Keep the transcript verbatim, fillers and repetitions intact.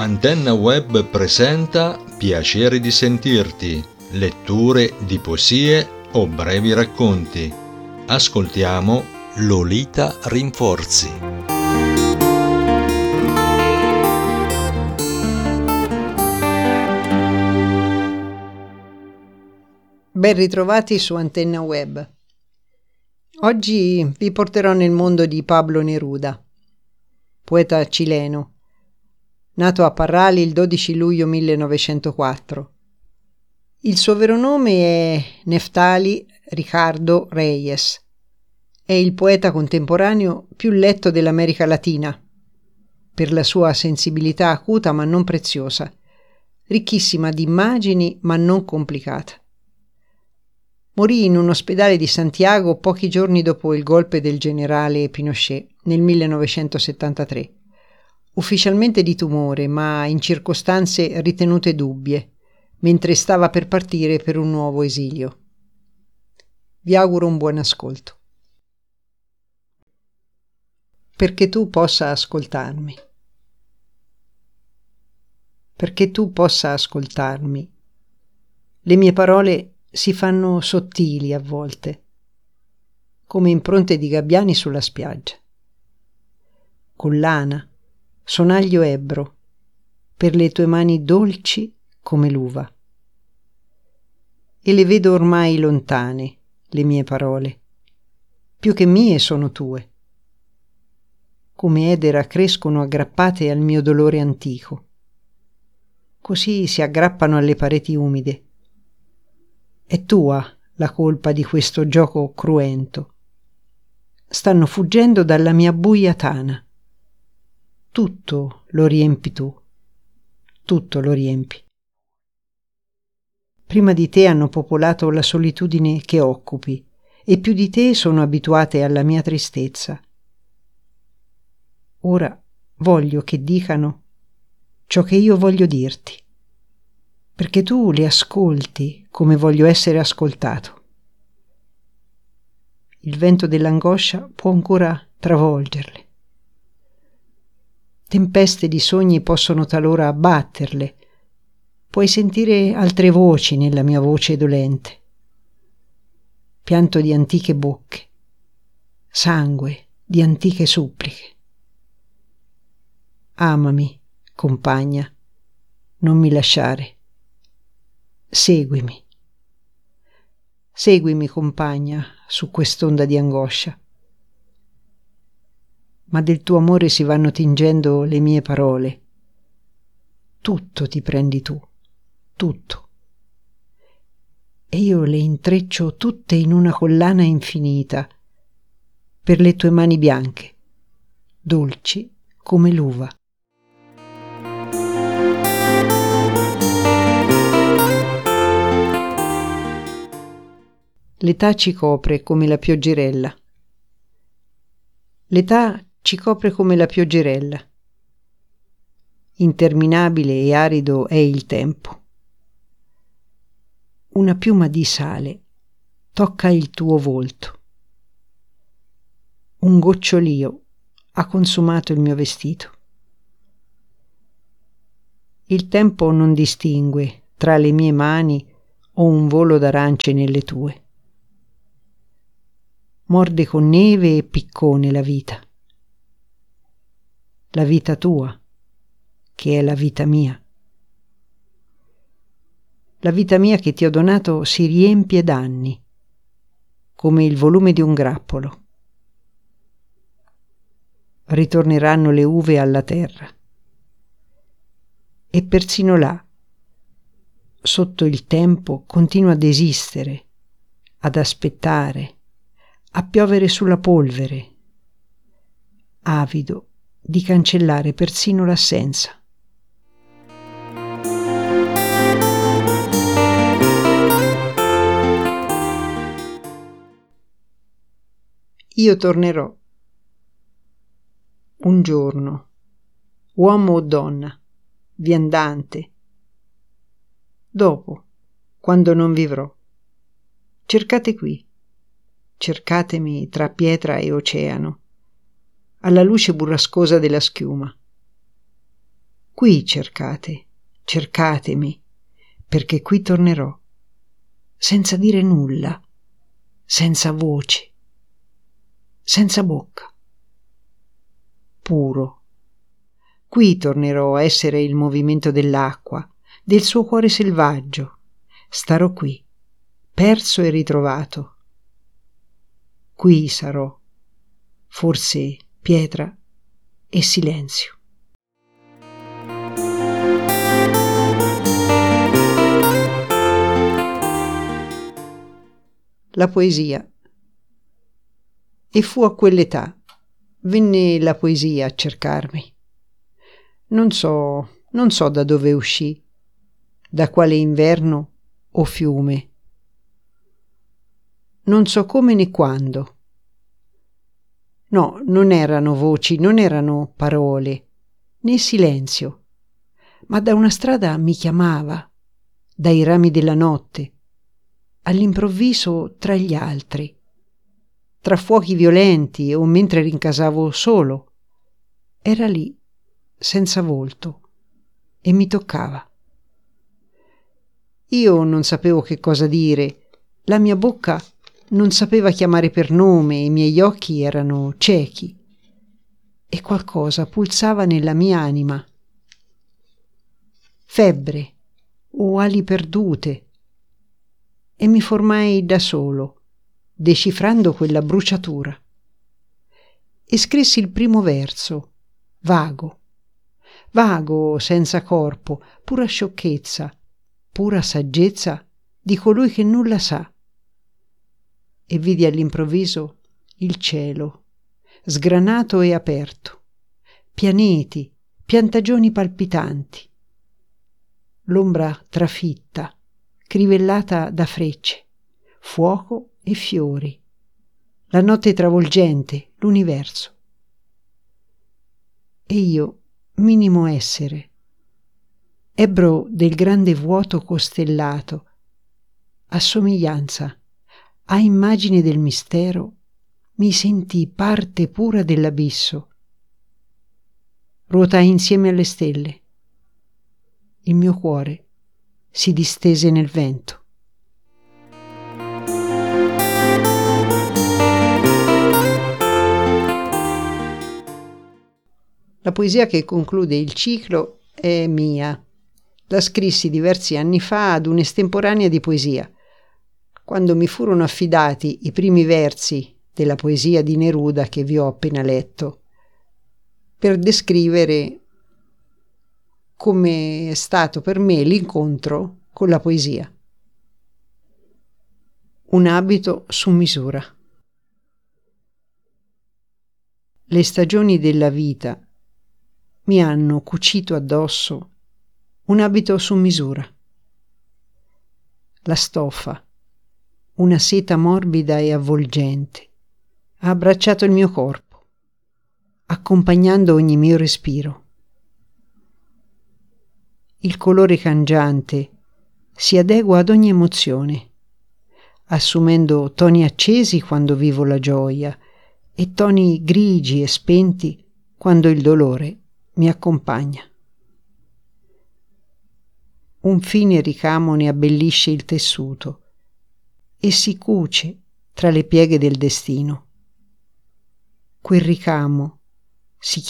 Antenna Web presenta Piacere di sentirti, letture di poesie o brevi racconti. Ascoltiamo Lolita Rinforzi. Ben ritrovati su Antenna Web. Oggi vi porterò nel mondo di Pablo Neruda, poeta cileno, nato a Parral il dodici luglio millenovecentoquattro. Il suo vero nome è Neftali Ricardo Reyes. È il poeta contemporaneo più letto dell'America Latina, per la sua sensibilità acuta ma non preziosa, ricchissima di immagini ma non complicata. Morì in un ospedale di Santiago pochi giorni dopo il golpe del generale Pinochet nel millenovecentosettantatré, ufficialmente di tumore ma in circostanze ritenute dubbie, mentre stava per partire per un nuovo esilio. Vi auguro un buon ascolto. Perché tu possa ascoltarmi. Perché tu possa ascoltarmi. Le mie parole si fanno sottili a volte, come impronte di gabbiani sulla spiaggia. Collana, sonaglio ebbro, per le tue mani dolci come l'uva. E le vedo ormai lontane, le mie parole, più che mie sono tue. Come edera crescono aggrappate al mio dolore antico. Così si aggrappano alle pareti umide. È tua la colpa di questo gioco cruento. Stanno fuggendo dalla mia buia tana. Tutto lo riempi tu. Tutto lo riempi. Prima di te hanno popolato la solitudine che occupi e più di te sono abituate alla mia tristezza. Ora voglio che dicano ciò che io voglio dirti, perché tu le ascolti come voglio essere ascoltato. Il vento dell'angoscia può ancora travolgerle. Tempeste di sogni possono talora abbatterle. Puoi sentire altre voci nella mia voce dolente. Pianto di antiche bocche, sangue di antiche suppliche. Amami, compagna, non mi lasciare. Seguimi. Seguimi, compagna, su quest'onda di angoscia. Ma del tuo amore si vanno tingendo le mie parole. Tutto ti prendi tu, tutto. E io le intreccio tutte in una collana infinita, per le tue mani bianche, dolci come l'uva. L'età ci copre come la pioggerella. L'età ci copre come la pioggerella. Interminabile e arido è il tempo. Una piuma di sale tocca il tuo volto. Un gocciolio ha consumato il mio vestito. Il tempo non distingue tra le mie mani o un volo d'arance nelle tue. Morde con neve e piccone la vita. La vita tua, che è la vita mia. La vita mia che ti ho donato si riempie d'anni, come il volume di un grappolo. Ritorneranno le uve alla terra. E persino là, sotto il tempo, continua ad esistere, ad aspettare, a piovere sulla polvere, avido di cancellare persino l'assenza. Io tornerò. Un giorno, uomo o donna, viandante. Dopo, quando non vivrò. Cercate qui. Cercatemi tra pietra e oceano, alla luce burrascosa della schiuma. Qui cercate, cercatemi, perché qui tornerò, senza dire nulla, senza voce, senza bocca, puro. Qui tornerò a essere il movimento dell'acqua, del suo cuore selvaggio. Starò qui, perso e ritrovato. Qui sarò, forse pietra e silenzio. La poesia. E fu a quell'età, venne la poesia a cercarmi. Non so, non so da dove uscì, da quale inverno o fiume. Non so come né quando. No, non erano voci, non erano parole, né silenzio, ma da una strada mi chiamava, dai rami della notte, all'improvviso tra gli altri, tra fuochi violenti o mentre rincasavo solo. Era lì, senza volto, e mi toccava. Io non sapevo che cosa dire, la mia bocca non sapeva chiamare per nome, i miei occhi erano ciechi, e qualcosa pulsava nella mia anima. Febbre o ali perdute, e mi formai da solo, decifrando quella bruciatura. E scrissi il primo verso, vago, vago, senza corpo, pura sciocchezza, pura saggezza di colui che nulla sa. E vidi all'improvviso il cielo, sgranato e aperto, pianeti, piantagioni palpitanti, l'ombra trafitta, crivellata da frecce, fuoco e fiori, la notte travolgente, l'universo. E io, minimo essere, ebbro del grande vuoto costellato, a somiglianza, a immagine del mistero, mi sentii parte pura dell'abisso. Ruotai insieme alle stelle. Il mio cuore si distese nel vento. La poesia che conclude il ciclo è mia. La scrissi diversi anni fa ad un'estemporanea di poesia, quando mi furono affidati i primi versi della poesia di Neruda che vi ho appena letto, per descrivere come è stato per me l'incontro con la poesia. Un abito su misura. Le stagioni della vita mi hanno cucito addosso un abito su misura. La stoffa, una seta morbida e avvolgente, ha abbracciato il mio corpo, accompagnando ogni mio respiro. Il colore cangiante si adegua ad ogni emozione, assumendo toni accesi quando vivo la gioia e toni grigi e spenti quando il dolore mi accompagna. Un fine ricamo ne abbellisce il tessuto e si cuce tra le pieghe del destino. Quel ricamo si